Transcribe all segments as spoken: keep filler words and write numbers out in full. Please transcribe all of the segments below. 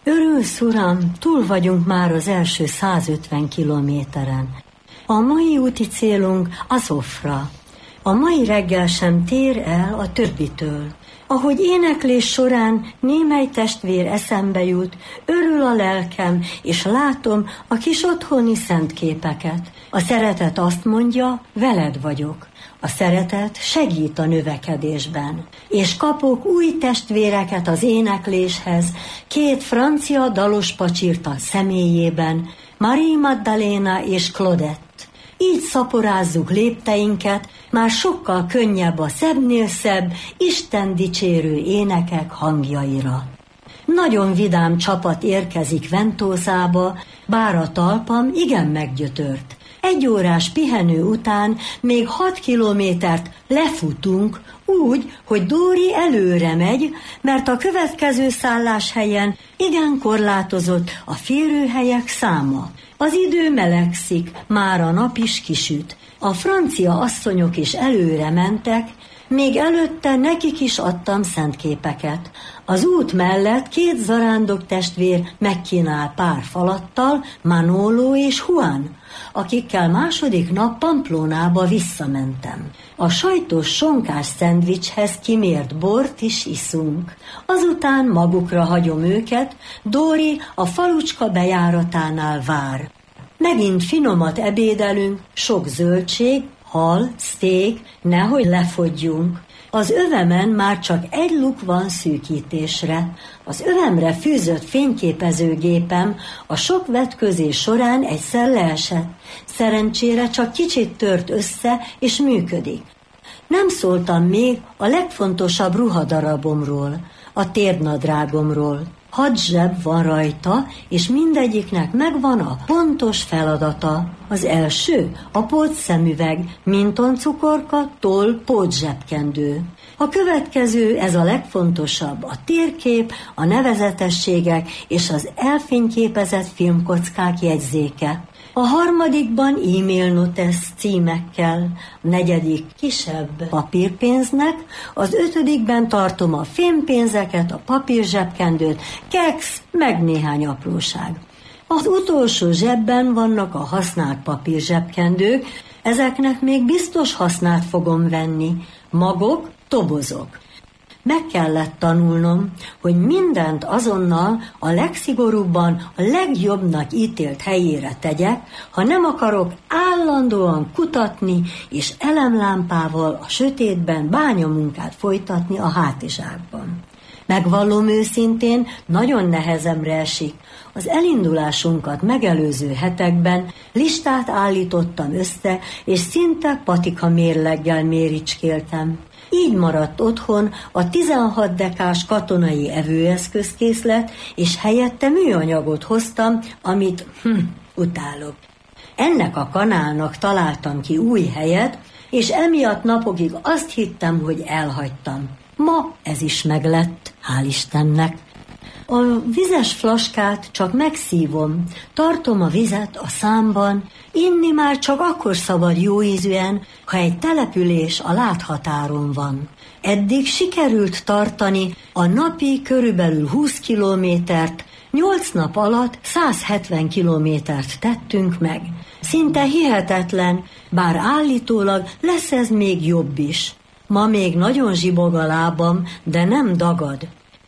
Örülsz, uram, túl vagyunk már az első százötven kilométeren. A mai úti célunk Azovra. A mai reggel sem tér el a többitől. Ahogy éneklés során némely testvér eszembe jut, örül a lelkem, és látom a kis otthoni szentképeket. A szeretet azt mondja, veled vagyok. A szeretet segít a növekedésben. És kapok új testvéreket az énekléshez, két francia dalos pacsirta személyében, Marie Magdalena és Claudette. Így szaporázzuk lépteinket, már sokkal könnyebb a szebbnél szebb, Isten dicsérő énekek hangjaira. Nagyon vidám csapat érkezik Ventózába, bár a talpam igen meggyötört. Egy órás pihenő után még hat kilométert lefutunk úgy, hogy Dóri előre megy, mert a következő szálláshelyen igen korlátozott a férőhelyek száma. Az idő melegszik, már a nap is kisüt. A francia asszonyok is előre mentek, még előtte nekik is adtam szentképeket. Az út mellett két zarándok testvér megkínál pár falattal, Manolo és Juan, akikkel második nap Pamplónába visszamentem. A sajtos sonkás szendvicshez kimért bort is iszunk. Azután magukra hagyom őket, Dóri a falucska bejáratánál vár. Megint finomat ebédelünk, sok zöldség, hal, szték, nehogy lefogyjunk. Az övemen már csak egy luk van szűkítésre. Az övemre fűzött fényképezőgépem a sok vetközés során egyszer leesett. Szerencsére csak kicsit tört össze és működik. Nem szóltam még a legfontosabb ruhadarabomról, a térnadrágomról. Hat zseb van rajta, és mindegyiknek megvan a pontos feladata. Az első a pótszemüveg, mintoncukorka, toll, pótzsebkendő. A következő, ez a legfontosabb, a térkép, a nevezetességek és az elfényképezett filmkockák jegyzéke. A harmadikban e-mail notes címekkel, a negyedik kisebb papírpénznek, az ötödikben tartom a fémpénzeket, a papírzsebkendőt, keksz, meg néhány apróság. Az utolsó zsebben vannak a használt papírzsebkendők, ezeknek még biztos hasznát fogom venni, magok, tobozok. Meg kellett tanulnom, hogy mindent azonnal a legszigorúbban, a legjobbnak ítélt helyére tegyek, ha nem akarok állandóan kutatni és elemlámpával a sötétben bányamunkát folytatni a hátizsákban. Megvallom őszintén, nagyon nehezemre esik. Az elindulásunkat megelőző hetekben listát állítottam össze, és szinte patika mérleggel méricskéltem. Így maradt otthon a tizenhat dekás katonai evőeszközkészlet, és helyette műanyagot hoztam, amit hm, utálok. Ennek a kanálnak találtam ki új helyet, és emiatt napokig azt hittem, hogy elhagytam. Ma ez is meglett, hál' Istennek. A vizes flaskát csak megszívom, tartom a vizet a számban, inni már csak akkor szabad jóízűen, ha egy település a láthatáron van. Eddig sikerült tartani a napi körülbelül húsz kilométert, nyolc nap alatt száz hetven kilométert tettünk meg. Szinte hihetetlen, bár állítólag lesz ez még jobb is. Ma még nagyon zsibog a lábam, de nem dagad.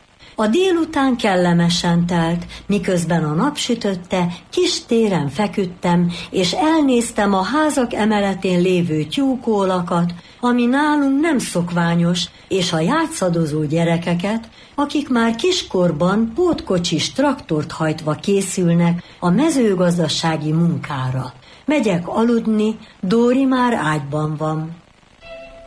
A délután kellemesen telt, miközben a nap sütötte, kis téren feküdtem, és elnéztem a házak emeletén lévő tyúkólakat, ami nálunk nem szokványos, és a játszadozó gyerekeket, akik már kiskorban pótkocsis traktort hajtva készülnek a mezőgazdasági munkára. Megyek aludni, Dóri már ágyban van.